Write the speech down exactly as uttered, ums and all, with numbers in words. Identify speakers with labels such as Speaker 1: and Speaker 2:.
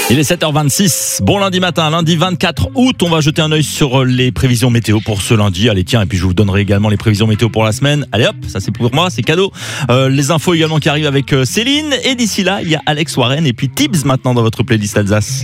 Speaker 1: Il est sept heures vingt-six, bon lundi matin, lundi vingt-quatre août, on va jeter un œil sur les prévisions météo pour ce lundi. Allez tiens, et puis je vous donnerai également les prévisions météo pour la semaine. Allez hop, ça c'est pour moi, c'est cadeau. Euh, les infos également qui arrivent avec Céline, et d'ici là, il y a Alex Warren et puis Tibbs maintenant dans votre playlist Alsace.